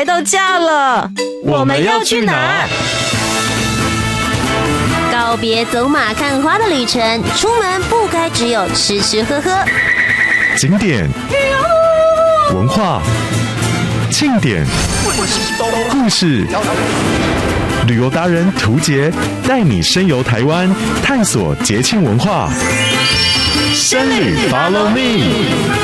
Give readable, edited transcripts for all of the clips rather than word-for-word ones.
来到家了， 我们要去哪？ 告别走马看花的旅程，出门不该只有吃吃喝喝。 景点、文化、庆典、故事，旅游达人涂杰带你深游台湾，探索节庆文化。深旅 Follow Me。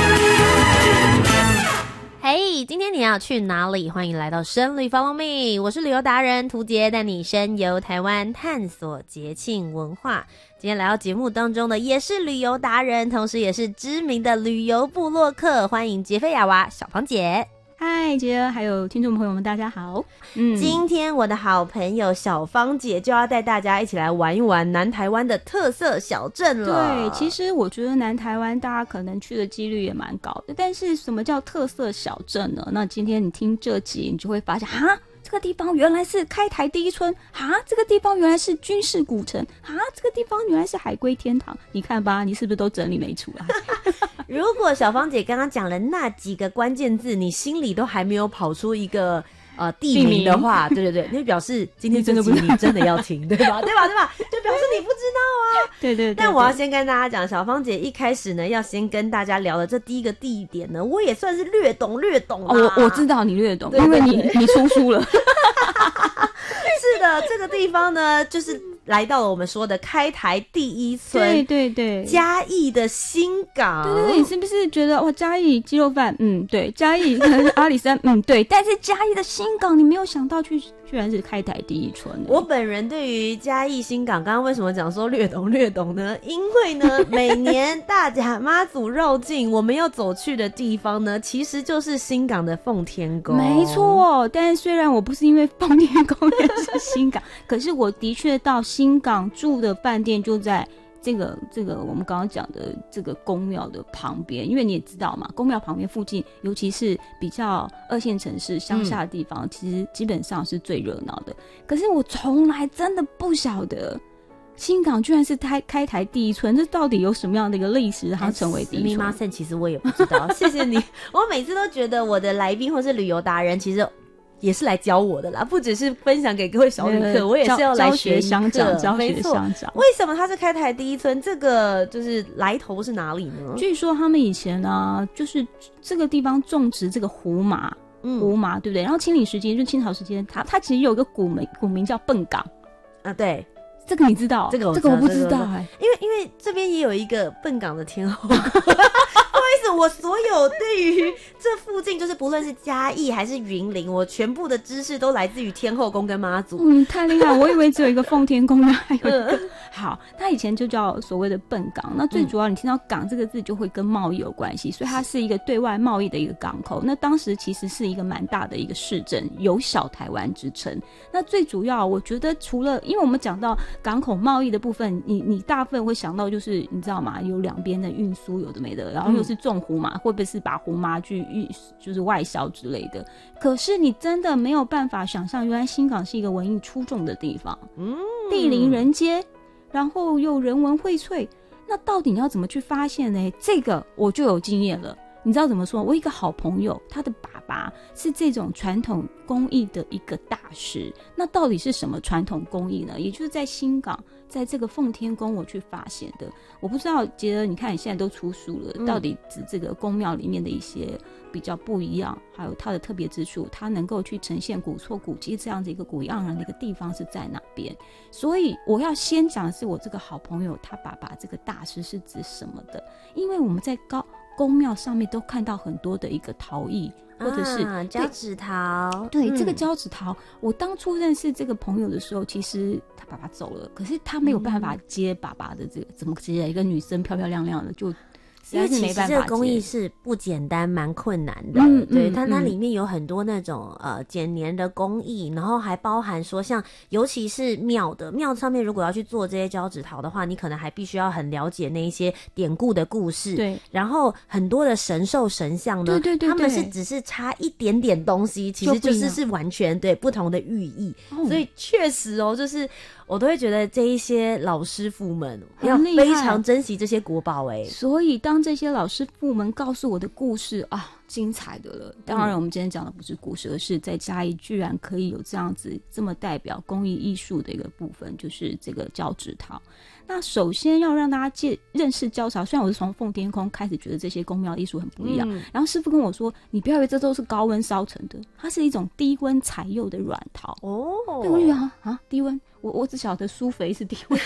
嘿，今天你要去哪里？欢迎来到深旅 Follow Me， 我是旅游达人涂杰，带你深游台湾，探索节庆文化。今天来到节目当中的也是旅游达人，同时也是知名的旅游部落客，欢迎杰菲亚娃小芳姐。 嗨，杰还有听众朋友们，大家好。 今天我的好朋友小芳姐就要带大家一起来玩一玩南台湾的特色小镇了。 对，其实我觉得南台湾大家可能去的几率也蛮高的，但是什么叫特色小镇呢？那今天你听这集，你就会发现这个地方原来是开台第一村这个地方原来是军事古城这个地方原来是海龟天堂。你看吧，你是不是都整理没出来？ 如果小芳姐刚刚讲了那几个关键字，你心里都还没有跑出一个地名的话，对，那表示今天这集你真的要听，对吧？对吧？就表示你不知道啊。 对。 但我要先跟大家讲，小芳姐一开始呢，要先跟大家聊的这第一个地点呢，我也算是略懂啦。 我知道你略懂，因为你出书了。 是的，这个地方呢，就是来到了我们说的开台第一村， 对， 嘉义的新港。 对，你是不是觉得哇，嘉义鸡肉饭，对，嘉义阿里山，对，但是嘉义的新港，你没有想到居然是开台第一村。 我本人对于嘉义新港，刚刚为什么讲说略懂呢？因为呢，每年大甲妈祖绕境，我们要走去的地方呢，其实就是新港的奉天宫。 没错，但是虽然我不是因为奉天宫认识新港，可是我的确到新港住的饭店就在这个我们刚刚讲的这个宫庙的旁边，因为你也知道嘛，宫庙旁边附近，尤其是比较二线城市乡下的地方，其实基本上是最热闹的。可是我从来真的不晓得新港居然是开台第一村，这到底有什么样的一个历史让它成为第一村？ 其实我也不知道。谢谢你，我每次都觉得我的来宾或是旅游达人，其实也是来教我的啦，不只是分享给各位小旅客，我也是要来学乡长。 没错， 为什么它是开台第一村？这个就是来头是哪里呢？ 据说他们以前呢，就是这个地方种植这个胡麻，对不对？然后清领时期，就清朝时间，它其实有一个古名叫笨港啊，对。 这个你知道？这个我不知道因为这边也有一个笨港的天后。不好意思，我所有对于这附近，就是不论是嘉义还是云林，我全部的知识都来自于天后宫跟妈祖。 太厉害！我以为只有一个奉天宫，还有一个好，它以前就叫所谓的笨港。那最主要，你听到港这个字就会跟贸易有关系，所以它是一个对外贸易的一个港口。那当时其实是一个蛮大的一个市镇，有小台湾之称。那最主要，我觉得除了因为我们讲到港口贸易的部分，你大部分会想到就是你知道吗？有两边的运输有的没的，然后又是种胡麻，会不会是把胡麻去就是外销之类的？可是你真的没有办法想象，原来新港是一个文艺出众的地方，地灵人杰，然后又人文荟萃。那到底你要怎么去发现呢？这个我就有经验了。你知道怎么说？我一个好朋友，他的爸爸是这种传统工艺的一个大师。那到底是什么传统工艺呢？也就是在新港，在这个奉天宫我去发现的。我不知道杰儿，你看你现在都出书了，到底指这个宫庙里面的一些比较不一样，还有它的特别之处，它能够去呈现古厝古迹这样子一个古意盎然的一个地方是在哪边？所以我要先讲的是我这个好朋友他爸爸这个大师是指什么的？因为我们在宫庙上面都看到很多的一个陶艺，或者是交趾陶。 对，这个交趾陶，我当初认识这个朋友的时候，其实他爸爸走了，可是他没有办法接爸爸的这个，怎么接一个女生漂漂亮亮的就。 因为其实这个工艺是不简单，蛮困难的。对，它里面有很多那种剪黏的工艺，然后还包含说像尤其是庙上面如果要去做这些交趾陶的话，你可能还必须要很了解那一些典故的故事。 对， 然后很多的神兽神像呢，对，他们是只是差一点点东西，其实就是完全对不同的寓意。所以确实就是我都会觉得这一些老师傅们要非常珍惜这些国宝。 所以当当这些老师傅们告诉我的故事啊，精彩的了。当然我们今天讲的不是故事，而是在嘉义居然可以有这样子这么代表工艺艺术的一个部分，就是这个交趾陶。那首先要让大家认识交趾陶，虽然我是从奉天宫开始觉得这些宫庙艺术很不一样，然后师傅跟我说，你不要以为这都是高温烧成的，它是一种低温采釉的软陶。哦，对，我就觉得低温，我只晓得苏肥是低温。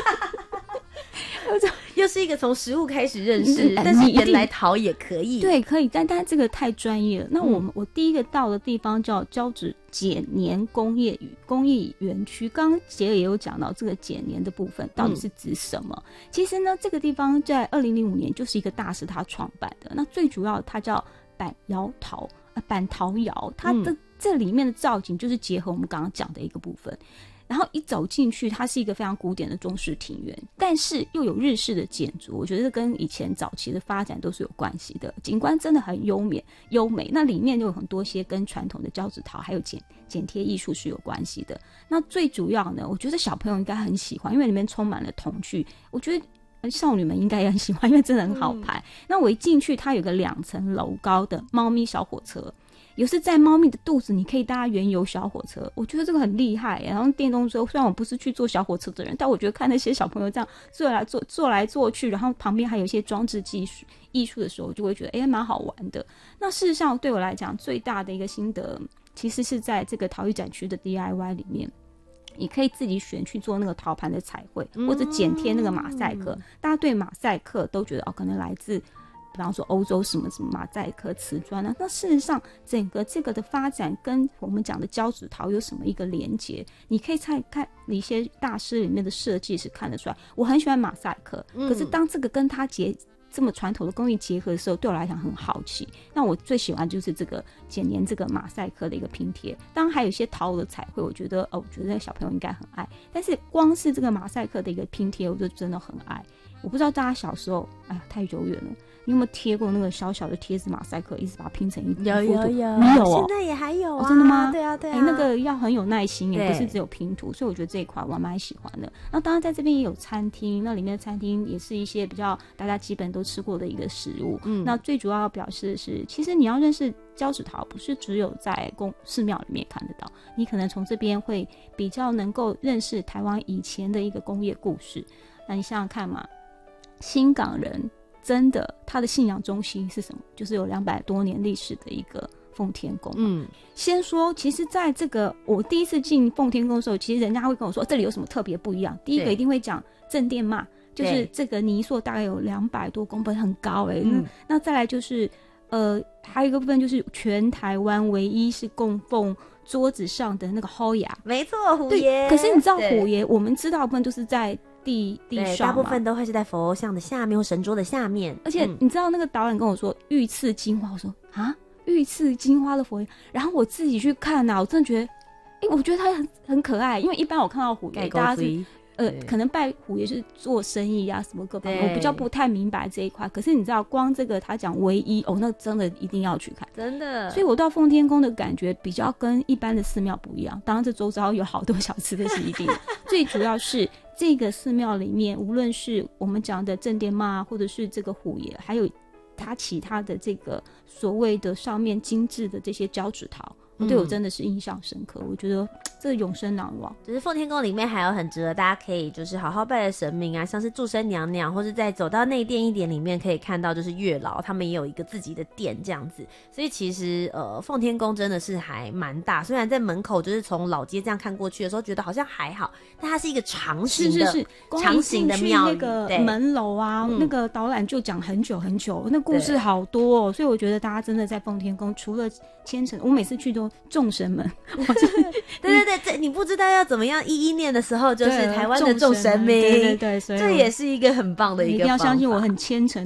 又是一个从食物开始认识，但是原来陶也可以。 对，可以，但这个太专业了。那我第一个到的地方叫交趾剪黏工业园区，刚刚杰也有讲到这个剪黏的部分到底是指什么。其实呢，这个地方在2005年就是一个大师他创办的，那最主要它叫板陶窑，它的这里面的造景就是结合我们刚刚讲的一个部分。然后一走进去，它是一个非常古典的中式庭园，但是又有日式的建筑，我觉得跟以前早期的发展都是有关系的。景观真的很优美，那里面就有很多些跟传统的交趾陶还有剪贴艺术是有关系的。那最主要呢，我觉得小朋友应该很喜欢，因为里面充满了童趣，我觉得少女们应该也很喜欢，因为真的很好拍。那我一进去，它有个2层楼高的猫咪小火车，有时在猫咪的肚子你可以搭原油小火车，我觉得这个很厉害。然后电动车，虽然我不是去坐小火车的人，但我觉得看那些小朋友这样坐来坐去，然后旁边还有一些装置艺术的时候，我就会觉得蛮好玩的。那事实上对我来讲最大的一个心得，其实是在这个陶艺展区的 DIY 里面，你可以自己选去做那个陶盘的彩绘，或者剪贴那个马赛克。大家对马赛克都觉得可能来自比方说欧洲什么马赛克瓷砖啊，那事实上整个这个的发展跟我们讲的交趾陶有什么一个连结？你可以看一些大师里面的设计是看得出来。我很喜欢马赛克，可是当这个跟它这么传统的工艺结合的时候，对我来讲很好奇。那我最喜欢就是这个剪黏这个马赛克的一个拼贴，当然还有一些陶的彩绘，我觉得小朋友应该很爱。但是光是这个马赛克的一个拼贴，我就真的很爱。我不知道大家小时候，太久远了，你有没有贴过那个小小的贴纸马赛克，一直把它拼成一幅？ 有， 你有现在也还有啊。 真的吗？ 对啊。 那个要很有耐心，也不是只有拼图，所以我觉得这一块我蛮喜欢的。那当然在这边也有餐厅，那里面的餐厅也是一些比较大家基本都吃过的一个食物。那最主要表示的是，其实你要认识交趾陶，不是只有在寺庙里面看得到，你可能从这边会比较能够认识台湾以前的一个工业故事。那你想想看嘛，新港人真的他的信仰中心是什么？就是有200多年历史的一个奉天宫。先说其实在这个我第一次进奉天宫的时候，其实人家会跟我说这里有什么特别不一样。第一个一定会讲正殿嘛，就是这个泥塑大概有200多公分，很高那再来就是还有一个部分就是全台湾唯一是供奉桌子上的那个虎爷。 没错，虎爷。 可是你知道虎爷我们知道的部分就是在地上， 大部分都会是在佛像的下面或神桌的下面。 而且你知道那个导演跟我说御赐金花，我说御赐金花的佛爷，然后我自己去看我真的觉得我觉得他很可爱。因为一般我看到虎爷大家是可能拜虎爷是做生意啊什么各方面，我比较不太明白这一块。可是你知道光这个他讲唯一那真的一定要去看， 真的。 所以我到奉天宫的感觉比较跟一般的寺庙不一样，当然这周遭有好多小吃的是一定的最主要是这个寺庙里面，无论是我们讲的正殿妈或者是这个虎爷，还有他其他的这个所谓的上面精致的这些交趾陶，对我真的是印象深刻。我觉得这永生难忘。 就是奉天宫里面还有很值得大家可以就是好好拜的神明啊，像是祝生娘娘，或是在走到内殿一点里面可以看到就是月老，他们也有一个自己的殿这样子。所以其实奉天宫真的是还蛮大，虽然在门口就是从老街这样看过去的时候觉得好像还好，但它是一个长形的长形的庙宇。 那个门楼啊，那个导览就讲很久很久，那故事好多所以我觉得大家真的在奉天宫除了虔诚，我每次去都众神们对，你不知道要怎么样一念的时候，就是台湾的众神明， 对，所以这也是一个很棒的一个方法。 你一定要相信我很虔诚